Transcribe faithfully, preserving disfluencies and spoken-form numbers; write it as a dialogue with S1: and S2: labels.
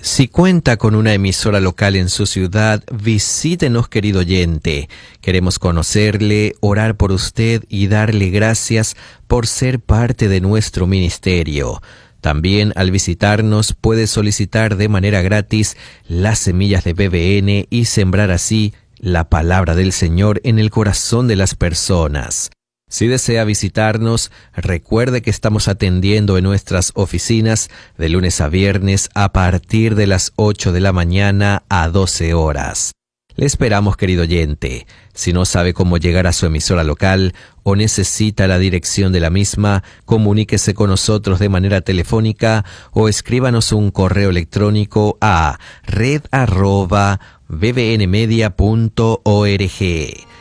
S1: Si cuenta con una emisora local en su ciudad, visítenos, querido oyente. Queremos conocerle, orar por usted y darle gracias por ser parte de nuestro ministerio. También al visitarnos puede solicitar de manera gratis las semillas de B B N y sembrar así la palabra del Señor en el corazón de las personas. Si desea visitarnos, recuerde que estamos atendiendo en nuestras oficinas de lunes a viernes a partir de las ocho de la mañana a doce horas. Le esperamos, querido oyente. Si no sabe cómo llegar a su emisora local o necesita la dirección de la misma, comuníquese con nosotros de manera telefónica o escríbanos un correo electrónico a red arroba b b n media punto org.